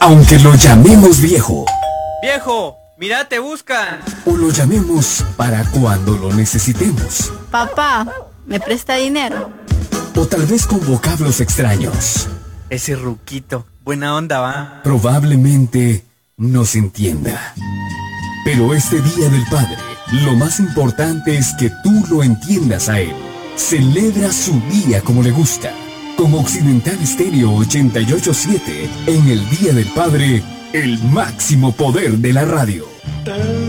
Aunque lo llamemos viejo. Viejo, mira, te buscan. O lo llamemos para cuando lo necesitemos. Papá, ¿me presta dinero? O tal vez con vocablos extraños. Ese ruquito, buena onda, va. Probablemente nos entienda. Pero este Día del Padre, lo más importante es que tú lo entiendas a él. Celebra su día como le gusta. Con Occidental Estéreo 88.7, en el Día del Padre, el máximo poder de la radio.